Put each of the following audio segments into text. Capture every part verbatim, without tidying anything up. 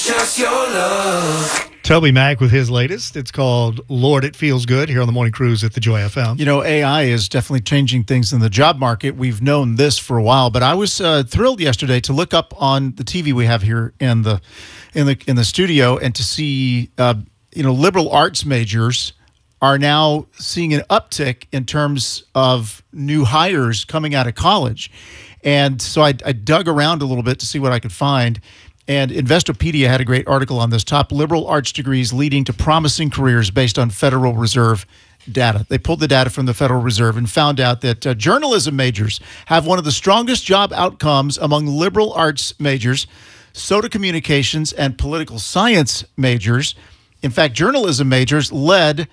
Just your love. Toby Mac with his latest. It's called Lord, It Feels Good here on the Morning Cruise at the Joy F M. You know, A I is definitely changing things in the job market. We've known this for a while, but I was uh, thrilled yesterday to look up on the T V we have here in the in the in the studio and to see uh, you know liberal arts majors are now seeing an uptick in terms of new hires coming out of college. And so I, I dug around a little bit to see what I could find. And Investopedia had a great article on this. Top liberal arts degrees leading to promising careers based on Federal Reserve data. They pulled the data from the Federal Reserve and found out that uh, journalism majors have one of the strongest job outcomes among liberal arts majors, so do communications and political science majors. In fact, journalism majors led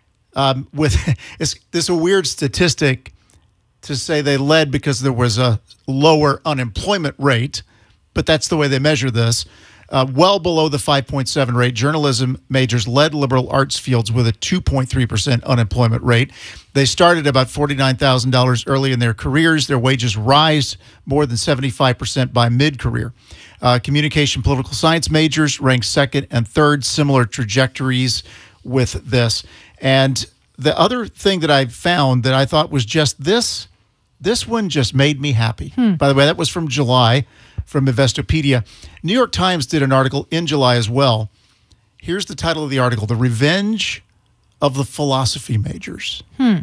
um, with this is a weird statistic to say they led because there was a lower unemployment rate, but that's the way they measure this. Uh, well below the five point seven rate, journalism majors led liberal arts fields with a two point three percent unemployment rate. They started about forty-nine thousand dollars early in their careers. Their wages rise more than seventy-five percent by mid-career. Uh, communication political science majors ranked second and third, similar trajectories with this. And the other thing that I found that I thought was just this, this one just made me happy. Hmm. By the way, that was from July. From Investopedia. New York Times did an article in July as well. Here's the title of the article: The Revenge of the Philosophy Majors. Hmm.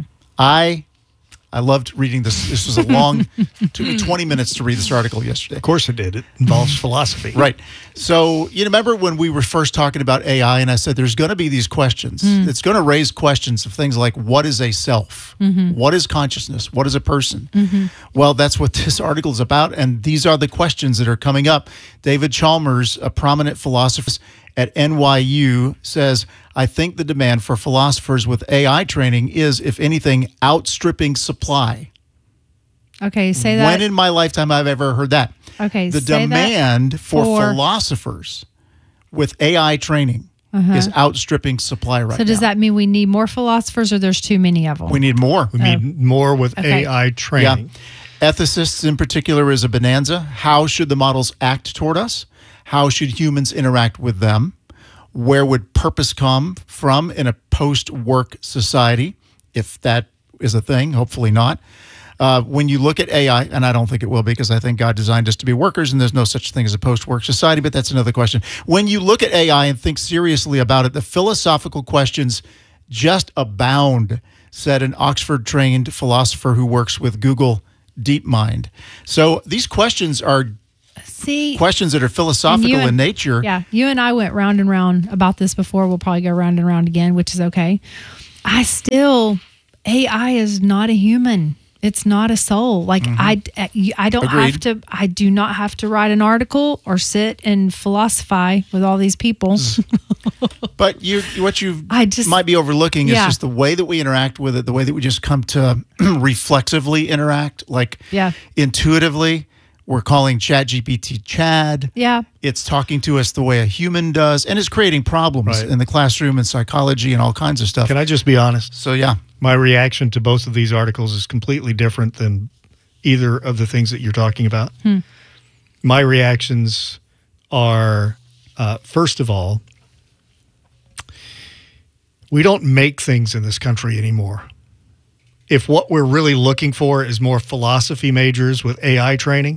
I I loved reading this. This was a long, it took me twenty minutes to read this article yesterday. Of course it did. It involves philosophy. Right. So, you remember when we were first talking about A I and I said there's going to be these questions. Mm. It's going to raise questions of things like, what is a self? Mm-hmm. What is consciousness? What is a person? Mm-hmm. Well, that's what this article is about, and these are the questions that are coming up. David Chalmers, a prominent philosopher at N Y U, says, I think the demand for philosophers with A I training is, if anything, outstripping supply. Okay, say that. When in my lifetime I've ever heard that? Okay, the say demand that for, for philosophers with A I training uh-huh. is outstripping supply right now. So does now. that mean we need more philosophers, or there's too many of them? We need more. We need oh. more with okay. A I training. Yeah. Ethicists in particular is a bonanza. How should the models act toward us? How should humans interact with them? Where would purpose come from in a post-work society, if that is a thing? Hopefully not. Uh, when you look at A I, and I don't think it will be, because I think God designed us to be workers and there's no such thing as a post-work society, but that's another question. When you look at A I and think seriously about it, the philosophical questions just abound, said an Oxford-trained philosopher who works with Google DeepMind. So these questions are See, questions that are philosophical and, in nature. Yeah, you and I went round and round about this before. We'll probably go round and round again, which is okay. I still, A I is not a human. It's not a soul. Like mm-hmm. I, I don't Agreed. have to. I do not have to write an article or sit and philosophize with all these people. But you, what you I just, might be overlooking yeah. is just the way that we interact with it, the way that we just come to reflexively interact, like yeah. intuitively. We're calling ChatGPT Chad. Yeah. It's talking to us the way a human does, and it's creating problems right. in the classroom and psychology and all kinds of stuff. Can I just be honest? So, yeah. My reaction to both of these articles is completely different than either of the things that you're talking about. Hmm. My reactions are, uh, first of all, we don't make things in this country anymore. If what we're really looking for is more philosophy majors with A I training,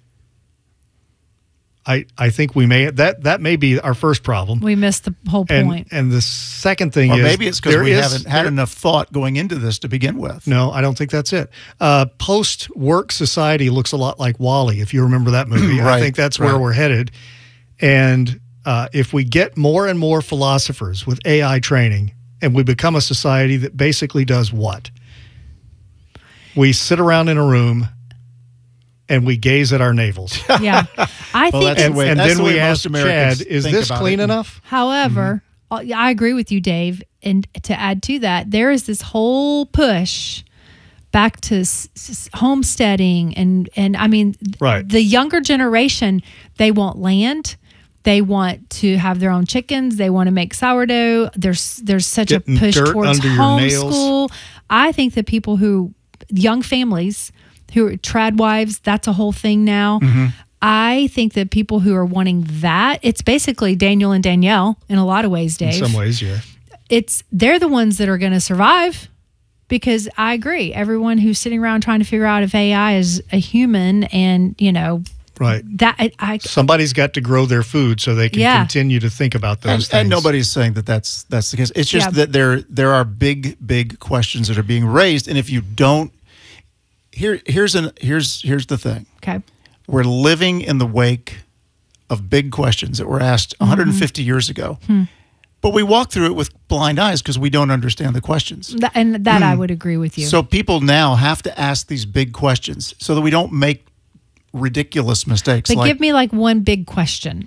I, I think we may that that may be our first problem. We missed the whole point. And, and the second thing or is, maybe it's because we is, haven't had there, enough thought going into this to begin with. No, I don't think that's it. Uh, post-work society looks a lot like WALL-E, if you remember that movie. right, I think that's right. where we're headed. And uh, if we get more and more philosophers with A I training, and we become a society that basically does what? We sit around in a room and we gaze at our navels. Yeah. I well, think that's and, the way, and that's then the we way ask Chad, is this clean it. enough? However, mm-hmm. I agree with you, Dave. And to add to that, there is this whole push back to s- s- homesteading. And, and I mean, right. the younger generation, they want land. They want to have their own chickens. They want to make sourdough. There's there's such Getting a push dirt towards under your homeschool. nails. I think that people who, young families who are trad wives, that's a whole thing now. Mm-hmm. I think that people who are wanting that, it's basically Daniel and Danielle in a lot of ways, Dave. In some ways, yeah. It's they're the ones that are going to survive, because I agree. Everyone who's sitting around trying to figure out if A I is a human, and you know, right, that I, I somebody's got to grow their food so they can Yeah. continue to think about those And, things. and nobody's saying that that's that's the case. It's just Yeah. that there there are big big questions that are being raised, and if you don't, here here's an here's here's the thing. okay. We're living in the wake of big questions that were asked one hundred fifty years ago, but we walk through it with blind eyes because we don't understand the questions. Th- and that I would agree with you. So people now have to ask these big questions so that we don't make ridiculous mistakes. but like, give me like one big question.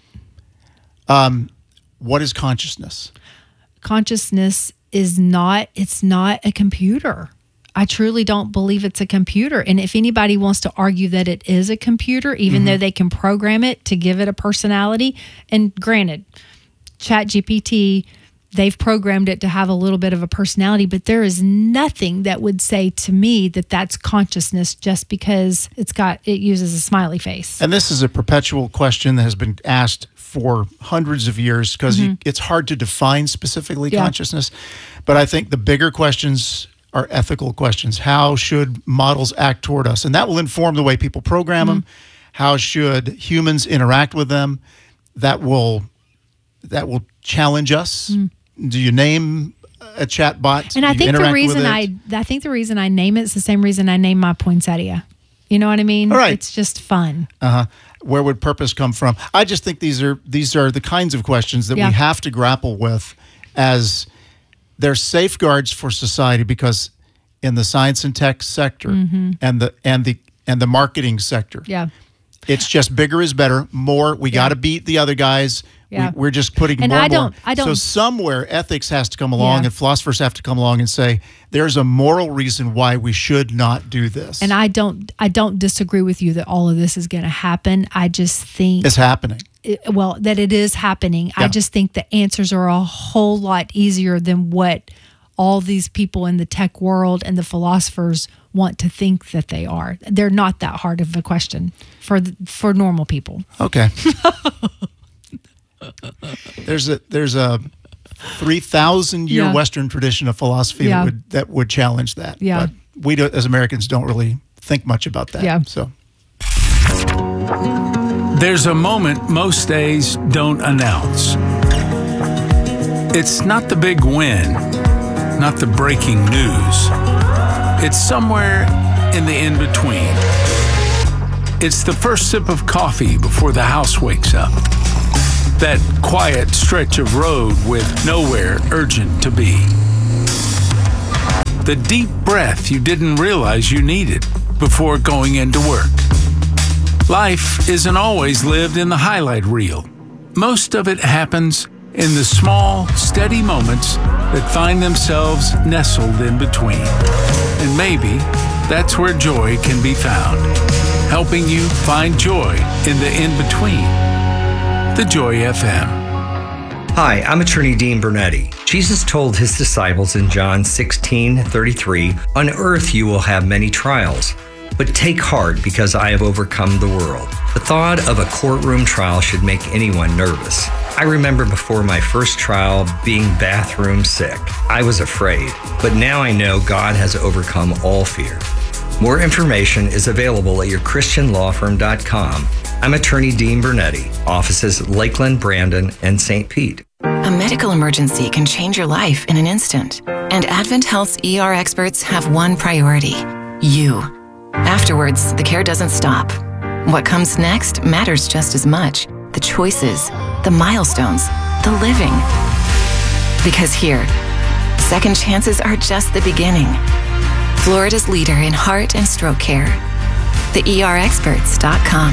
what is consciousness? Consciousness is not, it's not a computer. I truly don't believe it's a computer. And if anybody wants to argue that it is a computer, even Mm-hmm. though they can program it to give it a personality, and granted, ChatGPT, they've programmed it to have a little bit of a personality, but there is nothing that would say to me that that's consciousness just because it's got, it uses a smiley face. And this is a perpetual question that has been asked for hundreds of years because it's hard to define specifically Yeah. consciousness. But I think the bigger questions are ethical questions. How should models act toward us? And that will inform the way people program them. How should humans interact with them? That will that will challenge us. Do you name a chat bot? And Do I you think the interact with reason it? I, I think the reason I name it is the same reason I name my poinsettia. You know what I mean? All right. It's just fun. Uh-huh. Where would purpose come from? I just think these are these are the kinds of questions that Yeah. we have to grapple with as they're safeguards for society, because in the science and tech sector and the and the and the marketing sector, Mm-hmm. Yeah. it's just bigger is better, more. We got to beat the other guys. Yeah. We, we're just putting And more I and more. don't- I don't- So somewhere ethics has to come along, Yeah. and philosophers have to come along and say there's a moral reason why we should not do this. And I don't I don't disagree with you that all of this is going to happen. I just think it's happening. it- well that it is happening. I Yeah. just think the answers are a whole lot easier than what all these people in the tech world and the philosophers want to think that they are. They're not that hard of a question for the, for normal people. Okay. there's a there's a three thousand year Yeah. Western tradition of philosophy Yeah. that would that would challenge that. Yeah. But we do, as Americans don't really think much about that. Yeah. So There's a moment most days don't announce. It's not the big win, not the breaking news. It's somewhere in the in-between. It's the first sip of coffee before the house wakes up. That quiet stretch of road with nowhere urgent to be. The deep breath you didn't realize you needed before going into work. Life isn't always lived in the highlight reel. Most of it happens in the small, steady moments that find themselves nestled in between. And maybe that's where joy can be found, helping you find joy in the in-between. The Joy F M. Hi, I'm attorney Dean Bernetti. Jesus told his disciples in John sixteen thirty-three, "On earth you will have many trials, but take heart because I have overcome the world." The thought of a courtroom trial should make anyone nervous. I remember before my first trial being bathroom sick. I was afraid, but now I know God has overcome all fear. More information is available at your christian law firm dot com. I'm attorney Dean Bernetti, offices Lakeland, Brandon, and Saint Pete. A medical emergency can change your life in an instant. And Advent Health's E R experts have one priority: you. Afterwards, the care doesn't stop. What comes next matters just as much. The choices, the milestones, the living. Because here, second chances are just the beginning. Florida's leader in heart and stroke care. the E R experts dot com.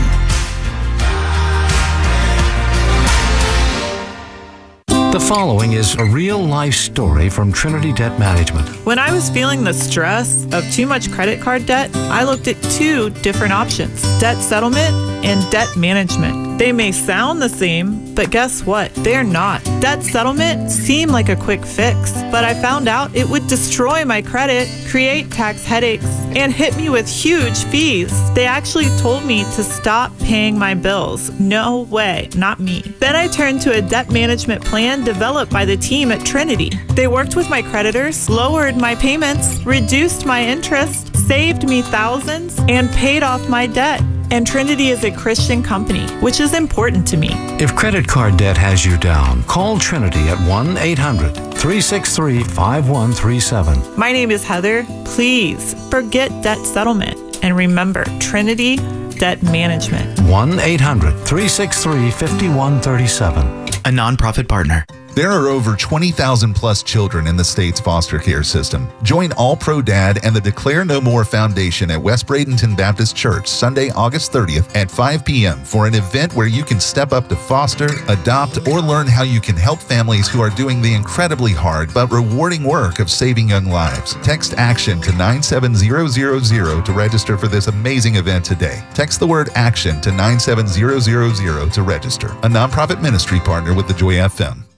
The following is a real-life story from Trinity Debt Management. When I was feeling the stress of too much credit card debt, I looked at two different options: debt settlement and debt management. They may sound the same, but guess what? They're not. Debt settlement seemed like a quick fix, but I found out it would destroy my credit, create tax headaches, and hit me with huge fees. They actually told me to stop paying my bills. No way, not me. Then I turned to a debt management plan developed by the team at Trinity. They worked with my creditors, lowered my payments, reduced my interest, saved me thousands, and paid off my debt. And Trinity is a Christian company, which is important to me. If credit card debt has you down, call Trinity at one eight hundred, three six three, five one three seven. My name is Heather. Please forget debt settlement and remember Trinity Debt Management. one eight hundred, three six three, five one three seven. A nonprofit partner. There are over twenty thousand plus children in the state's foster care system. Join All Pro Dad and the Declare No More Foundation at West Bradenton Baptist Church Sunday, August thirtieth at five p.m. for an event where you can step up to foster, adopt, or learn how you can help families who are doing the incredibly hard but rewarding work of saving young lives. Text ACTION to nine seven zero zero zero to register for this amazing event today. Text the word ACTION to nine seven zero zero zero to register. A nonprofit ministry partner with the Joy F M.